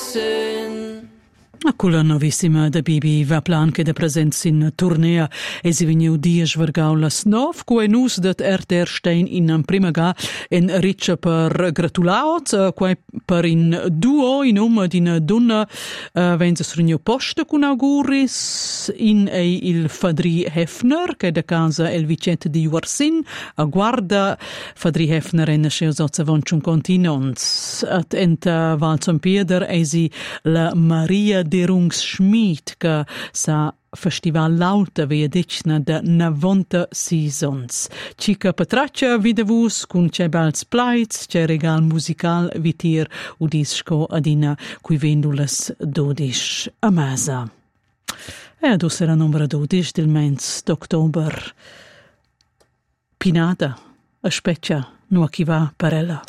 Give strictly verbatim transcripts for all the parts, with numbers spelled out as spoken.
sin. Quella novissima da Bibi va plan che da presenza in tournea e si veniu dies vergaulas nov, quei nus dat er der stein in prima ga en riccia per gratulaot, quei per in duo in um din donna uh, venza srugno posta con auguris in ei il Fadri Hefner che da casa el Vicente di Juarsin a guarda Fadri Hefner en se osozza voncium continons at enta valzom pieder eisi la Maria Derungs Schmid che sa festival lauta via decina da novanta seasons. Cica patraccia videvus cun c'è bals plaits, c'è regal musical vitir udisco adina cui vendulas dodish a masa. E adus era numero dodish del mens d'october. Pinada, a speccia, nu a chi va parella.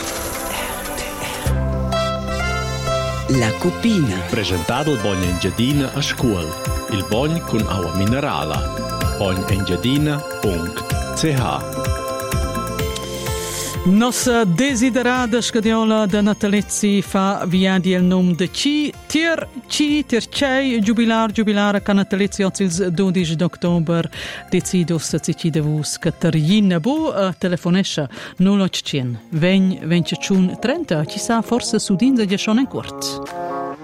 La Cupina. Presentato il Bogn Engiadina a scuola. Il Bogn con acqua minerale. bogn engiadina punto c h. Nossa desiderada scadiola da natalizzi fa viadi il nome de ci tir ci tir cei jubilar jubilar ca natalizzi ozzils dodici d'october decido sa ci devus Catarina bu uh, telefonescia null ottocento venti venticinque trenta ci sa forse sudinza già schon in quart.